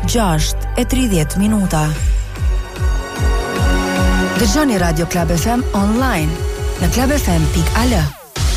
6:30 Dëgjoni Radio Club FM online në clubfm.al.